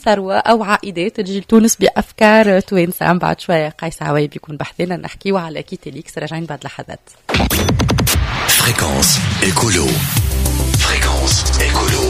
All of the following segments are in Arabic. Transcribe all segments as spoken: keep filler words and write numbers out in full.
ثروة أو عائدات تجي لتونس بأفكار توانسة. بعد شوية قيس عوايب يكون بحثنا نحكيو على كيتيليكس. راجعين بعد لحظات. فريكونس إيكولو. فريكونس إيكولو.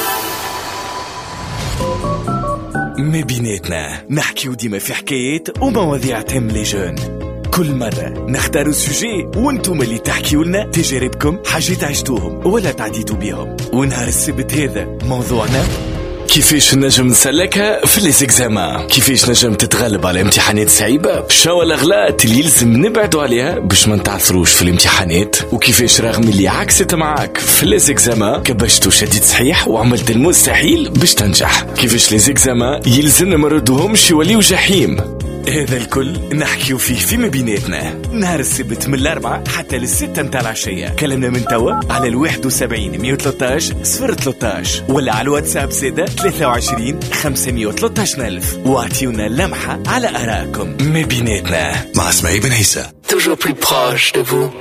ما بيناتنا نحكيو ديما في حكايات ومواضيع تهم لي جون. كل مرة نختاروا سوجي وانتم اللي تحكيوا لنا تجاربكم، حاجات عشتوهم ولا تعديتوا بيهم. ونهار السبت هذا موضوعنا كيفاش نجم نسلكها في لي زيكزامان، كيفاش نجم تتغلب على امتحانات صعيبة، شنو الأغلاط اللي يلزم نبعدوا عليها باش ما نتعثروش في الامتحانات، وكيفاش رغم اللي عكست معاك في لي زيكزامان كبشتو شديد صحيح وعملت المستحيل باش تنجح، كيفاش لي زيكزامان يلزم نمردوهمش يوليو جحيم. هذا الكل نحكيو فيه في مبيناتنا نهار السبت من الأربعة حتى للستة متاع العشية. كلامنا من توا على الواحد وسبعين مية وثلاثة عشر صفر ثلاثة عشر ولا على الواتساب زادة ثلاثة وعشرين خمسمية وثلاثة عشر ألف، واعطيونا لمحة على آراءكم. مبيناتنا مع اسماعيل بن عيسى. Toujours plus proche de vous.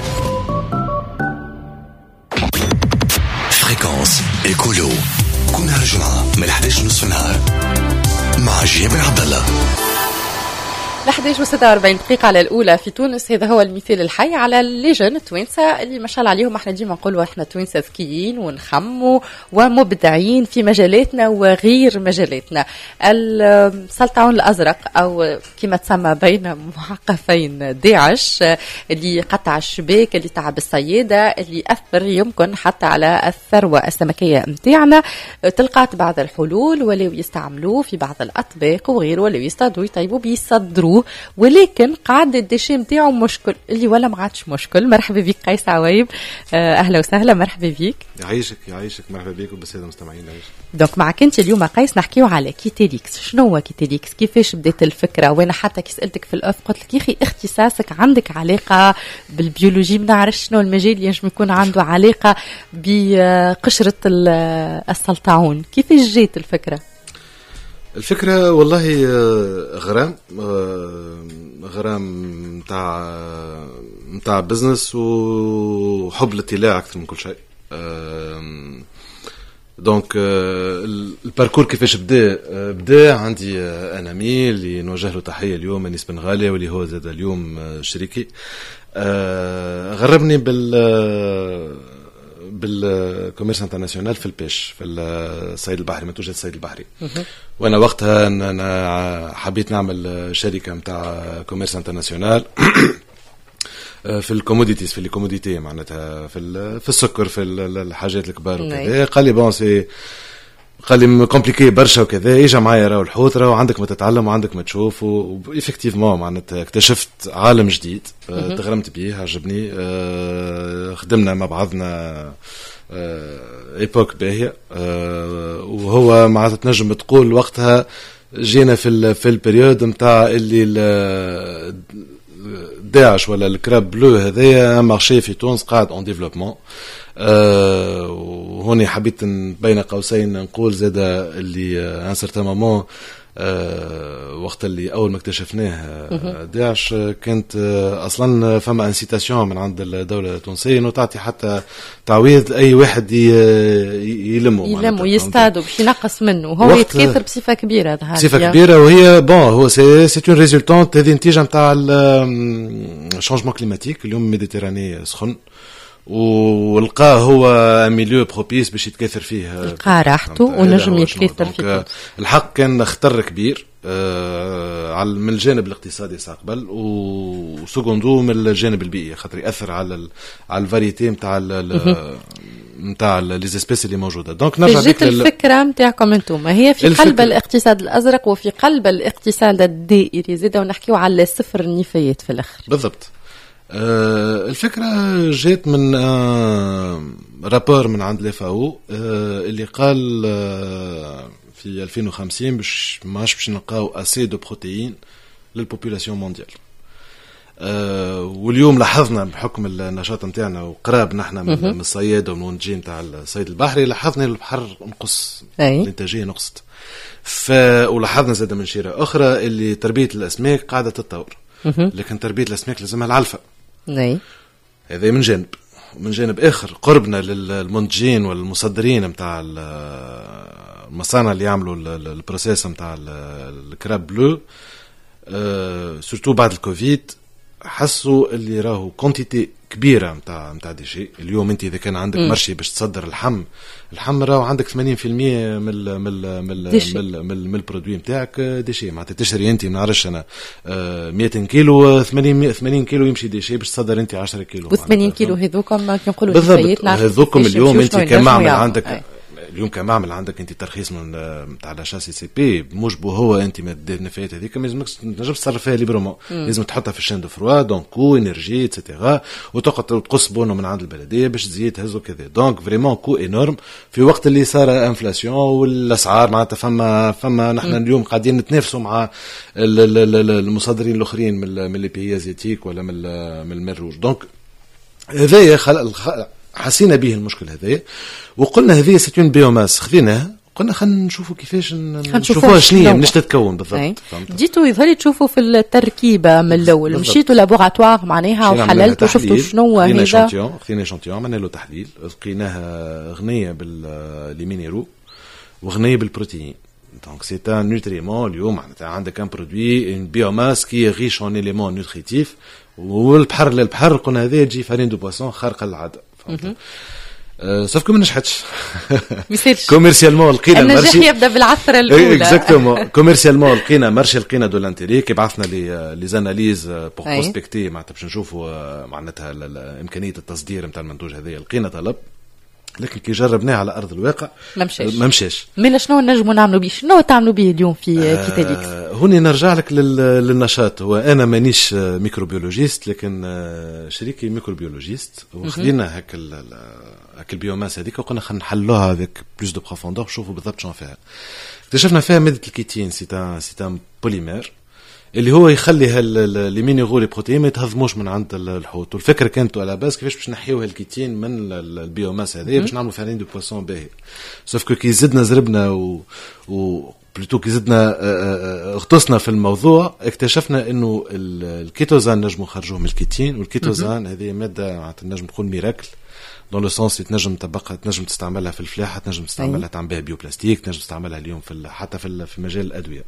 فريكونس إيكولو كل نهار الجمعة من الحادية عشرة نصف النهار مع جابر عبد الله. الحادية عشرة وستة وأربعين دقيقة على الأولى في تونس. هذا هو المثال الحي على اللجان التوانسة اللي ما شاء الله عليهم. احنا ديما نقولوا احنا توانسة ذكيين ونخموا ومبدعين في مجالاتنا وغير مجالاتنا. السلطعون الأزرق أو كما تسمى بين معقفين داعش اللي قطع الشباك، اللي تعب الصيادة، اللي أثر يمكن حتى على الثروة السمكية متاعنا، تلقات بعض الحلول ولو يستعملوه في بعض الأطباق وغيره، ولو يصطادوا يطيبوا بيصدروا، ولكن قاعد الدشي متاعه مشكل اللي ولا ما عادش مشكل. مرحبا بك قيس عوايب. آه اهلا وسهلا. مرحبا بك. يعيشك يعيشك. مرحبا بك وبالساده المستمعين. يعيشك. دونك معك انت اليوم قيس نحكيو على كيتيليكس. شنو هو كيتيليكس؟ كيفاش بدات الفكره؟ وانا حتى كي سالتك في الاف قلت لك يا اخي اختصاصك عندك علاقه بالبيولوجي، ما نعرفش شنو المجال اللي ينجم يكون عنده علاقه بقشره السلطعون. كيفاش جات الفكره؟ الفكرة والله غرام غرام متاع متاع بزنس وحب الاطلاع أكثر من كل شيء. دونك الباركور كيفاش بدا بدا عندي أنا مي اللي نوجه له تحية اليوم أنيس بن غالية واللي هو زاد اليوم شريكي. غربني بال بالكوميرس انترناسيونال في البيش في الصيد البحري، منتوجات الصيد البحري. وانا وقتها انا حبيت نعمل شركه نتاع كوميرس انترناسيونال في الكوموديتيز، في الكوموديتي معناتها في في السكر، في الحاجات الكبار وكذا. قال لي بون سي قال لي كومبليكي برشا وكذا، اجا معايا راهو الحوت، راهو عندك ما تتعلم وعندك ما تشوف. وإفكتيفمون معناتها اكتشفت عالم جديد، أه تغرمت بيه، عجبني. أه خدمنا مع بعضنا أه ايبوك باهية. أه وهو معناتها تنجم تقول وقتها جينا في في البريود نتاع اللي داعش ولا الكراب بلو هذايا مارشي في تونس قاعد اون ديفلوبمون. أه وهوني حبيت بين قوسين نقول زادا اللي ان سيرتان مومون أه وقت اللي اول ما اكتشفناه داعش كانت اصلا فما انسيتاسيون من عند الدوله التونسيه انه تعطي حتى تعويض اي واحد يلموا يلموا يستادوا باش ينقص منه، هو يتكاثر بصفه كبيره. بصفه كبيره وهي بون هو سي سي اون ريزولتونت هذه نتيجه نتاع الشونجمون كليماتيك. اليوم الميديتيراني سخن ولقاه هو ميليو بروبيس باش يتكاثر فيه، لقاه راحته ونجم يتكاثر فيه. الحق كان خطر كبير آه على من الجانب الاقتصادي ساقبل، وسكوندو من الجانب البيئي خاطر ياثر على على الفاريتي نتاع نتاع لي سبيسي اللي موجوده. دونك نرجع بك الفكره نتاعكم انتم هي في الفكرة. قلب الاقتصاد الازرق وفي قلب الاقتصاد الدائري زيد، ونحكيو على صفر النفايات في الاخر. بالضبط. آه الفكرة جات من آه رابور من عند لفاو آه اللي قال آه في ألفين وخمسين باش ماش باش نلقاو اسي دو بروتيين للبوبولاسيون مونديال. آه واليوم لاحظنا بحكم النشاط نتاعنا وقراب نحن من, من الصيادة ومن المنتجين نتاع الصيد البحري، لاحظنا البحر نقص، الانتاجية نقصت. ف ولاحظنا زاد من شيرة أخرى اللي تربية الأسماك قاعدة تتطور، لكن تربية الأسماك لازمها العلفة. نعم. هذا من جانب. من جانب اخر قربنا للمنتجين والمصدرين نتاع المصانع اللي يعملوا البروسيس نتاع الكراب بلو، أه سورتو بعد الكوفيد حسوا اللي راهو كونتيتي كبيره نتاع نتاع دي شي. اليوم انت اذا كان عندك مرشي باش تصدر اللحم، اللحم راهو عندك ثمانين بالمية من ال من ال من ال من, من البرودوي نتاعك دي شي. معناتها تشري انت ما نعرفش انا مئتين كيلو، ثمانين ثمانين كيلو يمشي دي شي باش تصدر انت عشرة كيلو. و ثمانين كيلو هذوكم كي نقولوا بالضبط هذوكم اليوم انت كمعمل عندك اليوم كمعمل عندك انت ترخيص من تاع لا شاسي سي بي موجبه هو انت ما دير النفايات هذيك ما لازمكش تنجم تصرف فيها ليبرمون، لازم تحطها في الشين دو فروا دونك كو انرجي اتسيتيرا وتقعد تقص بونه من عند البلديه باش تزيد هزو كذا. دونك فريمون كو انورم في وقت اللي صار انفلاسيون والاسعار معناتها فما فما نحن اليوم قاعدين نتنافسوا مع المصدرين الاخرين من من لي بيي ازياتيك ولا من من المروج. دونك هذايا حسينا به المشكل هذا وقلنا هذه ستون بيوماس خذيناها قلنا خلينا نشوفوا كيفاش نشوفوها شنو منش تتكون بالضبط. جيتوا يظهر تشوفوا في التركيبه من الاول، مشيتوا لابوغاتوار معناها وحللتوا شفتوا شنو هذا. خذينا خذينا شونتيون عملنا له تحليل لقيناها غنيه بالمينيرو وغنيه بالبروتين. دونك سي ان نوتريمون اليوم معناتها عندك ان برودوي ان بيوماس كي ريش اون اليمون نوتريتيف. والبحر للبحر قلنا هذه تجي فارين دو بواسون خارقه للعاده. سوف كو ما نجحتش كوميرسيالمون لقينا النجاح يبدا بالعثره الاولى. اكزاكتومون كوميرسيالمون لقينا مارشي لقينا دو لانتيري كي بعثنا لي لي زاناليز بور بروسبكتي معناتها باش نشوفوا معناتها امكانيه التصدير نتاع المنتوج هذا. لقينا طلب لكن كي جربناه على ارض الواقع ما مشاش ما مشاش. مي شنو نجموا نعملوا به؟ شنو تعملوا به اليوم في آه كيتاليكس؟ هوني نرجع لك للنشاط. هو انا مانيش ميكروبيولوجيست لكن شريكي ميكروبيولوجيست وخذينا هك هك البيوماس هذيك وقلنا خلينا نحلوها افيك بلوس دو بروفوندور نشوفوا بالضبط شنو فيها. اكتشفنا فيها ماده الكيتين سي ان سي ان بوليمير اللي هو يخلي لي مينيرو لي بروتين ما يتهضموش من عند الحوت. والفكره كانت على باس كيفاش باش نحيو الكيتين من البيوماس هذه باش نعملوا فارين دو بواسون باهي. سوف كو كي زدنا زربنا و, و... بلوتو كي زدنا اغتصنا في الموضوع اكتشفنا انه الكيتوزان نجموا نخرجوه من الكيتين. والكيتوزان هذه ماده معناتها نجم تكون ميراكل دون لو سونس تنجم تطبقها تنجم تستعملها في الفلاحه تنجم تستعملها تعمل بها بيوبلاستيك تنجم تستعملها اليوم في حتى في في مجال الادويه.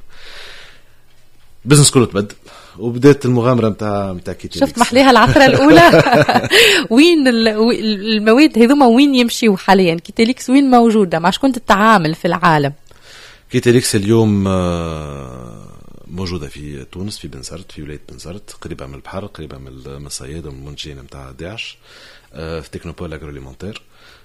بزنس كله تبدل وبدات المغامره نتاع نتاع كيتاليكس. شفت محليها العثره الاولى. وين المواد هذوما وين يمشيوا حاليا؟ كيتاليكس وين موجوده؟ مع شكون تتعامل في العالم؟ كيتاليكس اليوم موجوده في تونس في بنزرت في ولايه بنزرت قريبه من البحر قريبه من الصيادة ومن المنتجين نتاع داعش في تكنوبول اغروليمونتير.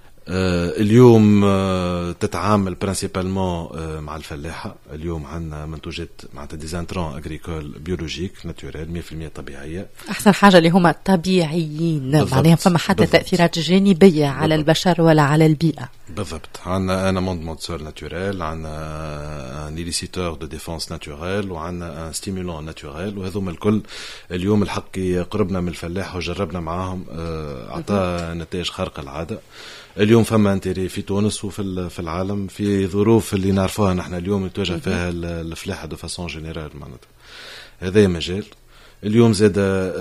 اليوم تتعامل برينسيبالمون مع الفلاحة. اليوم عندنا منتوجات معناتها ديزانترون اغريكول بيولوجيك ناتوريل مية بالمية طبيعية. أحسن حاجة اللي هما طبيعيين معناها فما حتى بالضبط. تأثيرات جانبية على بالضبط. البشر ولا على البيئة. بالضبط. عندنا أنا موند مونتسور ناتوريل عندنا ان إليسيتور دو ديفونس ناتوريل وعندنا ان ستيمولون ناتوريل وهذوما الكل اليوم الحق قربنا من الفلاحة وجربنا معاهم أعطى نتائج خارقة العادة. اليوم فما انتري في تونس وفي في العالم في ظروف اللي نعرفوها نحن اليوم نتواجه فيها الفلاحة دو فاسون جينيرال معناتها هذا مجال. اليوم زاد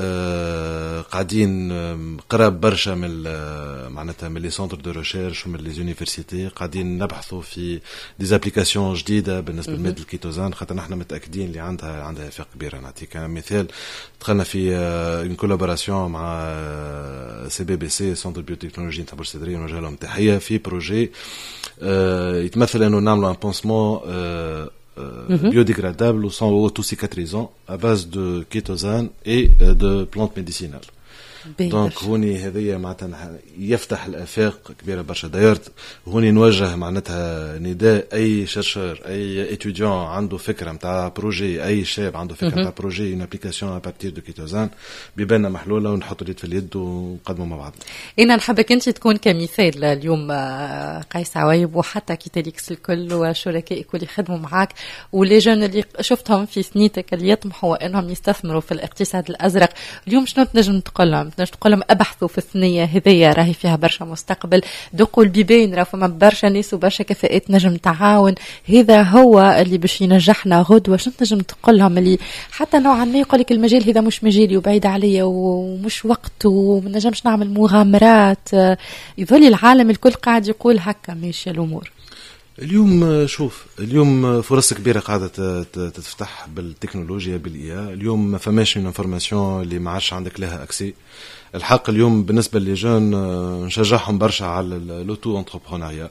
آه قاعدين قراب برشا من معناتها من لي سونتر دو ريشيرش ومن لي زونيفرسيتي قاعدين نبحثوا في ديزابليكاسيون جديده بالنسبه لماده الكيتوزان خاطر نحن متاكدين اللي عندها عندها افاق كبيره. نعطيك مثال دخلنا في اون كولابوراسيون مع سي بي بي سي سونتر بيوتكنولوجي تاع بورسيدري ونوجه لهم تحيه في بروجي آه يتمثل انه نعملوا ان بونسمون آه Euh, biodégradable ou sans auto-cicatrisant à base de kétosane et euh, de plantes médicinales. دونك هوني هذيا معناتها يفتح الافاق كبيره برشا. دايرت هوني نوجه معناتها نداء اي شرشر اي اتيديون عنده فكره نتاع بروجي اي شاب عنده فكره نتاع بروجي اون ابليكاسيون ا بارتير دو كيتوزان بيبان محلوله ونحطوا اليد في اليد ونقدموا مع بعض. انا نحبك انت تكون كمثال اليوم قيس عوايب وحتى كيتاليكس الكل وشركائك اللي يخدموا معاك وليجن اللي شفتهم في سنيتك اللي يطمحوا انهم يستثمروا في الاقتصاد الازرق. اليوم شنو تنجم تقول لهم؟ تنجم تقول لهم ابحثوا في الثنيه هذيا راهي فيها برشا مستقبل، دقوا البيبان راه فما برشا ناس وبرشا كفاءات نجم تعاون، هذا هو اللي باش ينجحنا غدوه. شنو تنجم تقول لهم اللي حتى نوعا ما يقول لك المجال هذا مش مجالي وبعيد عليا ومش وقت وما نجمش نعمل مغامرات، يظل العالم الكل قاعد يقول هكا ماشيه الامور؟ اليوم شوف، اليوم فرص كبيره قاعده تتفتح بالتكنولوجيا بالاي. اليوم ما فماش من انفورماسيون اللي ما عادش عندك لها اكسي. الحق اليوم بالنسبه لي جون نشجعهم برشا على اللوتو انتربرونيا.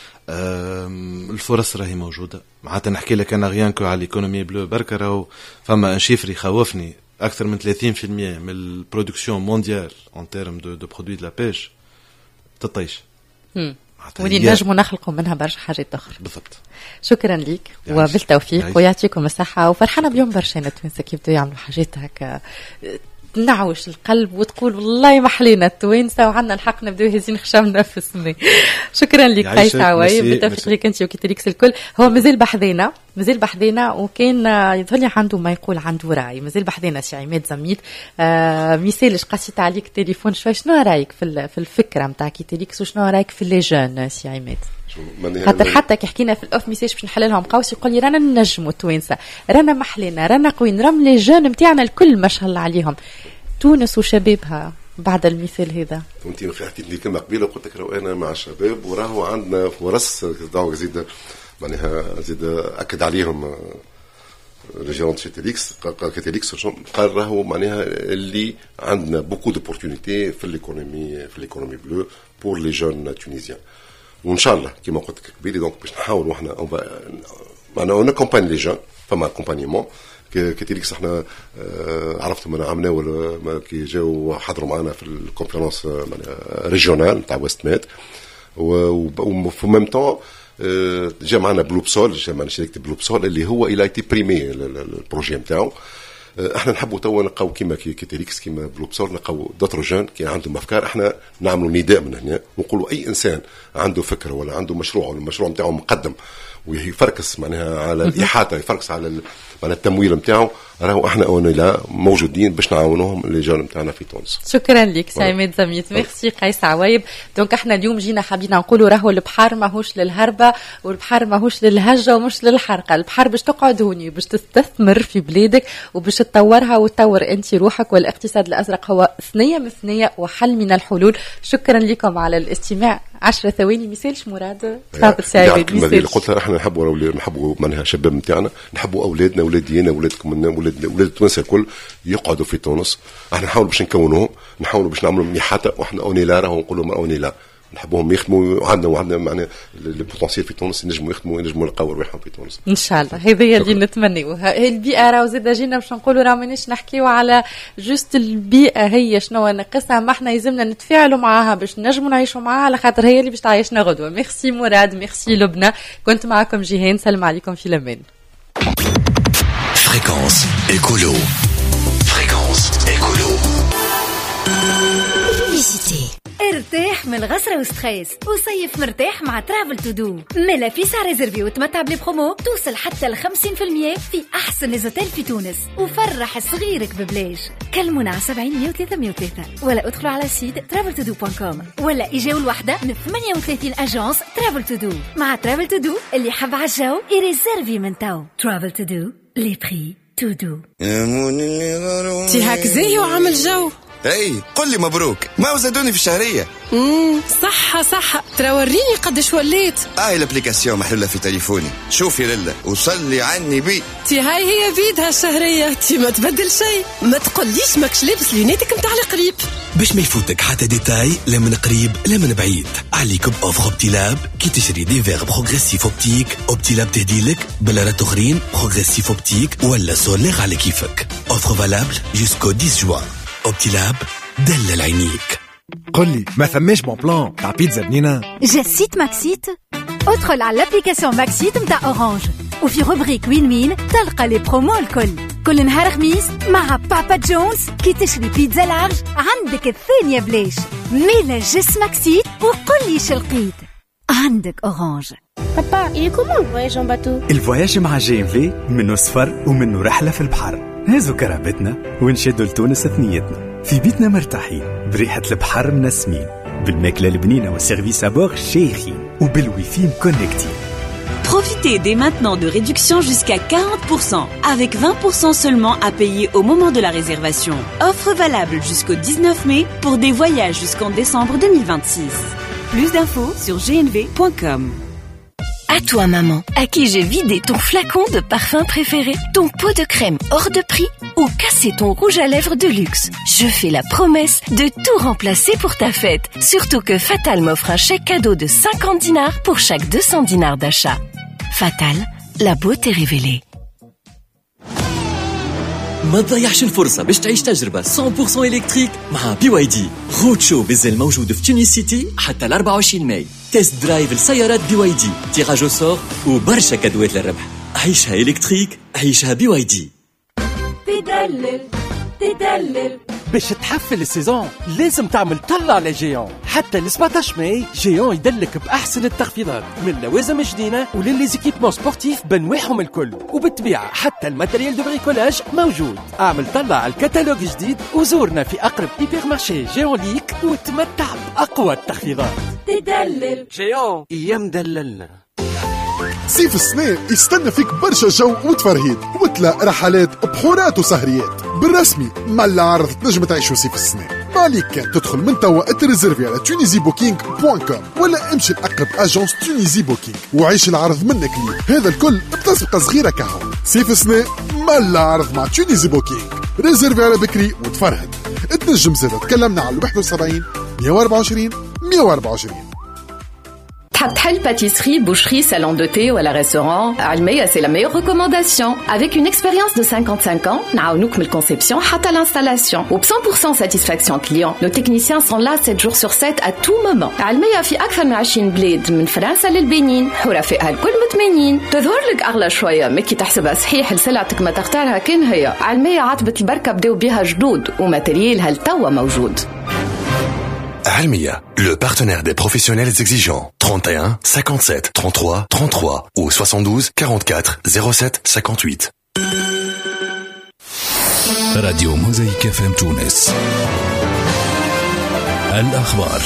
الفرص راهي موجوده، معناتها نحكي لك انا غيان كو على الايكونومي بلو بركه راهو فما شيفر يخوفني اكثر من ثلاثين بالمئة من البرودكسيون مونديال اون تيرم دو دو برودوي دو لا بيش تطيش، ولي نجموا نخلقوا منها برشا حاجات أخرى. بالضبط. شكرا ليك وبالتوفيق ويعطيكم الصحة، وفرحانة بيوم برشا التوانسة كيبدوا يعملوا حاجات هكا تنعوش القلب وتقول والله ما حلينا التوانسة وعنا الحق نبدأ هزين خشمنا في السماء. شكرا لك قيس عوايب، بالتوفيق لك انت وكيتريكس الكل. هو مازال بحذينا مازال بحذينا وكان يظل عنده ما يقول عنده راي، مازال بحذينا سي عماد زميد. آه مثالش قصيت عليك التليفون شوي، شنو رايك في في الفكره نتاع كيتريكس وشنو رايك في لي جون سي عماد؟ خاطر حتى كي حكينا في الاوف ميساج باش نحل لهم قوس يقول لي رانا ننجموا التوانسه، رانا محلينا، رانا قويين، رم لي جون نتاعنا الكل ما شاء الله عليهم. تونس وشبابها بعد المثال هذا. انت في حكيت لي كلمه قبيله وقلت لك راهو انا مع الشباب وراهو عندنا فرص دعوه زيد معناها زيد اكد عليهم رجال كيتريكس كيتريكس قال راهو معناها اللي عندنا بوكو دوبورتونيتي في الايكونومي في الايكونومي بلو بور لي جون تونيزيان، وان شاء الله كما قلت لك قبيله دونك باش نحاولوا احنا معناها اون كومباني لي جون فما كومبانيمون كيتريكس احنا عرفتهم انا عملنا ولا كي جاوا حضروا معنا في الكونفرنس ريجيونال تاع ويست ميد، وفي ميم طون جا معنا بلو بسول، جا معنا شركه بلو بسول اللي هو الى ايتي بريمي البروجي نتاعو. احنا نحبوا توا نلقاو كيما كيتريكس كيما بلو بسول نلقاو دوتر جون كي عندهم افكار، احنا نعملوا نداء من هنا ونقولوا اي انسان عنده فكره ولا عنده مشروع ولا المشروع نتاعو مقدم ويفركس معناها على الاحاطه، يفركس على على التمويل نتاعو، راهو احنا اونيلا موجودين باش نعاونوهم اللي جاوا نتاعنا في تونس. شكرا لك سعيد زميت، ميرسي قيس عوايب. دونك احنا اليوم جينا حابين نقولوا راهو البحر ماهوش للهربه والبحر ماهوش للهجه ومش للحرقه، البحر باش تقعد هوني باش تستثمر في بلادك وباش تطورها وتطور انت روحك، والاقتصاد الازرق هو ثنيه من ثنيه وحل من الحلول. شكرا لكم على الاستماع. عشرة ثواني مثالش مراد تفضل سعيد. مثال قلت احنا نحبوا نحبوا معناها شباب نتاعنا، نحبوا اولادنا اولادينا اولادكم اولاد اولاد التوانسه الكل يقعدوا في تونس، احنا نحاولوا باش نكونوهم، نحاولوا باش نعملوا منيحات، واحنا اوني لا راهو نقولوا ما اوني لا نحبوهم يخدموا، وعندنا وعندنا معناها البوتنسيال في تونس ينجموا يخدموا ينجموا يلقاو رواحهم في تونس ان شاء الله. هذا هي اللي نتمنيوه. البيئه راهو زاد جينا باش نقولوا راه مانيش نحكيو على جوست البيئه هي شنو ناقصها، ما احنا يلزمنا نتفاعلوا معاها باش نجموا نعيشوا معاها على خاطر هي اللي باش تعيشنا غدوه. ميرسي مراد، ميرسي لبنى، كنت معكم جيهان، سلام عليكم في الامان. فريكونس ايكولو فريكونس ايكولو ارتاح من الغسرة وستريس وصيف مرتاح مع ترافل تو دو. ملا في ساعة ريزرفي وتمتع بلي برومو توصل حتى ل خمسين بالمية في أحسن ليزوتيل في تونس، وفرح صغيرك ببلاش. كلمونا على سبعين مية وثلاثة مية وثلاثة ولا ادخلوا على سيت ترافل تو دو دوت كوم ولا اجاو الوحدة من ثمانية وثلاثين أجانس ترافل تو دو. مع ترافل تو دو اللي حب عالجو يريزرفي من تو. ترافل تو دو لي بري تو دو. تي هاك زي وعمل جو. اي قل لي مبروك، ما وزادوني في الشهرية. امم صح صح، ترى وريني قدش وليت. هاي الابليكاسيون محلولة في تليفوني، شوفي لله وصلي عني بي. تي هاي هي بيدها الشهرية، تي ما تبدل شيء. ما تقوليش ماكش لابس لينيتك متاع القريب باش ما يفوتك حتى ديتاي، لا من قريب لا من بعيد. عليكم اوفر اوبتي لاب كي تشري دي فيغ بروغريسيف اوبتيك. اوبتي لاب تهديلك بلارات اخرين بروغريسيف اوبتيك ولا سولير على كيفك. اوفر فالابل جوسكو عشرة جوان. اوبتي لاب دلل عينيك. قل لي ما ثماش بون بلان تاع بيتزا بنينه؟ جسيت ماكسيت، ادخل على الابليكاسيون ماكسيت متاع اورانج وفي روبريك وين مين تلقى لي برومو الكل. كل نهار خميس مع بابا جونز كي تشري بيتزا لارج عندك الثانية بلاش. ميلا جس ماكسيت وقل لي شلقيت عندك اورانج. بابا il est comment le voyage en bateau؟ الفواياج مع جي ام في منه سفر ومنه رحلة في البحر. هزو كرهبتنا ونشدوا لتونس ثنيتنا. في بيتنا مرتاحين بريحة البحر منسمين، بالماكلة البنينة والسيرفيس أبور شيخين، وبالويفي مكونكتين. Profitez dès maintenant de réductions jusqu'à quarante pour cent, avec vingt pour cent seulement à payer au moment de la réservation. Offre valable jusqu'au dix-neuf mai pour des voyages jusqu'en décembre deux mille vingt-six. Plus d'infos sur g n v point com. À toi maman, à qui j'ai vidé ton flacon de parfum préféré, ton pot de crème hors de prix ou cassé ton rouge à lèvres de luxe. Je fais la promesse de tout remplacer pour ta fête. Surtout que Fatal m'offre un chèque cadeau de cinquante dinars pour chaque deux cents dinars d'achat. Fatal, la beauté révélée. ما تضيعش الفرصة باش تعيش تجربة مية بالمية إلكتريك مع بي واي دي. رود شو بالزل موجود في تونس سيتي حتى ل أربعة وعشرين ماي. تيست درايف لسيارات بي واي دي، تيراج أو سور وبرشا كادوات للربح. عيشها إلكتريك، عيشها بي واي دي. تدلل تدلل باش تحفل السيزون لازم تعمل طلع على جيون. حتى ل سبعطاش ماي جيون يدلك بأحسن التخفيضات من لوازم جديدة وللزيكيبمون سبورتيف بنواعهم الكل، وبالطبيعة حتى الماتريال دو بريكولاج موجود. اعمل طلع على الكتالوج جديد وزورنا في أقرب هيبر مارشي جيون ليك وتمتع بأقوى التخفيضات. تدلل جيون يمدللنا. صيف السنة يستنى فيك برشا جو وتفرهيد وتلا رحلات بحورات وسهريات بالرسمي مع العرض تنجم تعيشوا صيف السنة. ما عليك كان تدخل من توا تريزيرفي على تونيزي بوكينج بوان كوم ولا امشي لأقرب اجونس تونيزي بوكينج وعيش العرض منك ليه. هذا الكل بتسبقة صغيرة كهو. صيف السنة مع العرض مع تونيزي بوكينج. ريزيرفي على بكري وتفرهد. تنجم زادة تكلمنا على واحد وسبعين مية وأربعة وعشرين مية وأربعة وعشرين. تحب تحل pâtisserie, boucherie, salon de thé ou à la restaurant, Almeya c'est la meilleure recommandation. Avec une expérience de cinquante-cinq ans, نعاونوك من الconception حتى l'installation. و cent pour cent satisfaction client. Nos techniciens sont là sept jours sur sept à tout moment. Almeya في أكثر من عشرين بلاد من فرنسا للبنين، حرفائها الكل متمنين. تظهر لك أغلى شوية، ما كي تحسبها صحيح لسلعتك ما تختارها كان هي. Almeya عتبة البركة بداو بها جدود وماتريالها التوا موجود. Almeya, le partenaire des professionnels exigeants. trente et un cinquante-sept trente-trois trente-trois ou soixante-douze quarante-quatre zéro sept cinquante-huit. راديو موزايك اف ام تونس. الأخبار.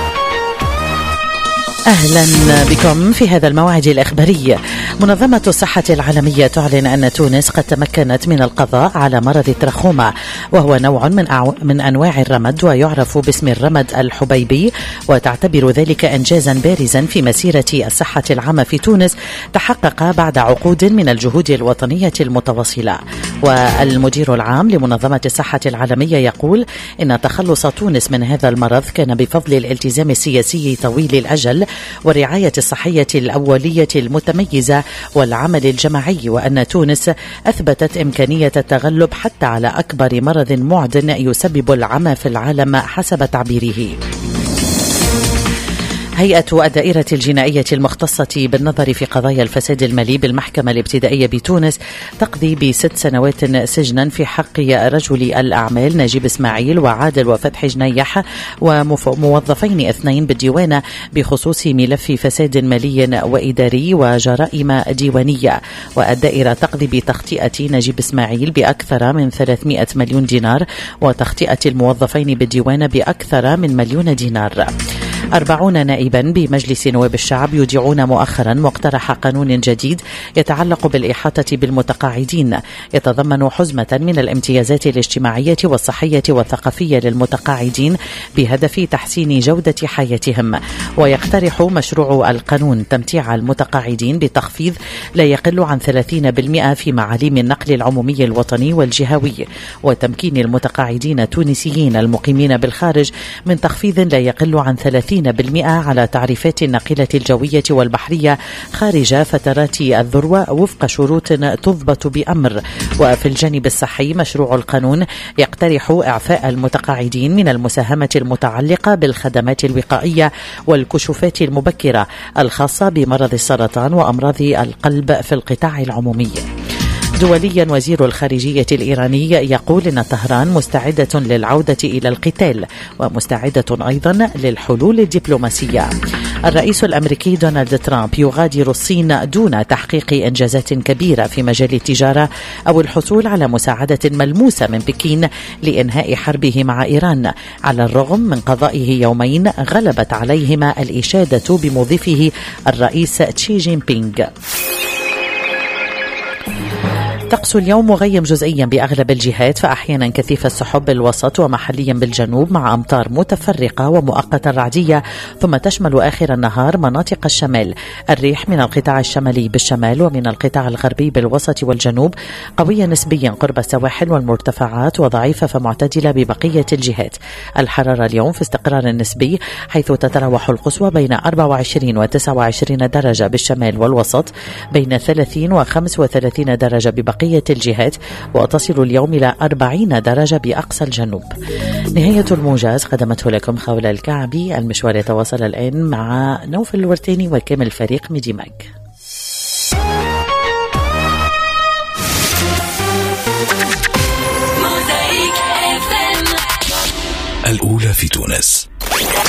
أهلا بكم في هذا الموعد الإخباري. منظمة الصحة العالمية تعلن أن تونس قد تمكنت من القضاء على مرض التراخوما، وهو نوع من, أعو... من أنواع الرمد ويعرف باسم الرمد الحبيبي، وتعتبر ذلك إنجازا بارزا في مسيرة الصحة العامة في تونس تحقق بعد عقود من الجهود الوطنية المتواصلة. والمدير العام لمنظمة الصحة العالمية يقول إن تخلص تونس من هذا المرض كان بفضل الالتزام السياسي طويل الأجل والرعاية الصحية الأولية المتميزة والعمل الجماعي، وأن تونس أثبتت إمكانية التغلب حتى على أكبر مرض معدٍ يسبب العمى في العالم حسب تعبيره. هيئة الدائرة الجنائية المختصة بالنظر في قضايا الفساد المالي بالمحكمة الابتدائية بتونس تقضي بست سنوات سجنا في حق رجل الأعمال نجيب إسماعيل وعادل وفتح جنيح وموظفين اثنين بالديوان بخصوص ملف فساد مالي وإداري وجرائم ديوانية. والدائرة تقضي بتخطئة نجيب إسماعيل بأكثر من ثلاثمائة مليون دينار وتخطئة الموظفين بالديوان بأكثر من مليون دينار. أربعون نائبا بمجلس نواب الشعب يودعون مؤخرا مقترح قانون جديد يتعلق بالإحاطة بالمتقاعدين، يتضمن حزمة من الامتيازات الاجتماعية والصحية والثقافية للمتقاعدين بهدف تحسين جودة حياتهم. ويقترح مشروع القانون تمتيع المتقاعدين بتخفيض لا يقل عن ثلاثين بالمئة في معاليم النقل العمومي الوطني والجهوي، وتمكين المتقاعدين التونسيين المقيمين بالخارج من تخفيض لا يقل عن ثلاثين بالمئة على تعريفات الناقلة الجوية والبحرية خارج فترات الذروة وفق شروط تضبط بأمر. وفي الجانب الصحي مشروع القانون يقترح إعفاء المتقاعدين من المساهمة المتعلقة بالخدمات الوقائية والكشوفات المبكرة الخاصة بمرض السرطان وأمراض القلب في القطاع العمومي. دوليا وزير الخارجية الإيراني يقول إن طهران مستعدة للعودة إلى القتال ومستعدة أيضا للحلول الدبلوماسية. الرئيس الأمريكي دونالد ترامب يغادر الصين دون تحقيق إنجازات كبيرة في مجال التجارة أو الحصول على مساعدة ملموسة من بكين لإنهاء حربه مع إيران، على الرغم من قضائه يومين غلبت عليهما الإشادة بموظفه الرئيس تشي جين بينغ. طقس اليوم مغيم جزئيا بأغلب الجهات، فأحيانا كثيف السحب بالوسط ومحليا بالجنوب مع أمطار متفرقة ومؤقتة رعدية، ثم تشمل آخر النهار مناطق الشمال. الريح من القطاع الشمالي بالشمال ومن القطاع الغربي بالوسط والجنوب قوية نسبيا قرب السواحل والمرتفعات، وضعيفة فمعتدلة ببقية الجهات. الحرارة اليوم في استقرار نسبي، حيث تتراوح القصوى بين أربعة وعشرين وتسعة وعشرين درجة بالشمال والوسط، بين ثلاثين وخمسة وثلاثين درجة ببقية الجهات، وتصل اليوم إلى أربعين درجة بأقصى الجنوب. نهاية الموجز قدمته لكم خولة الكعبي. المشوار يتواصل الآن مع نوفل الورتيني وكامل فريق ميدي ماك. الأولى في تونس.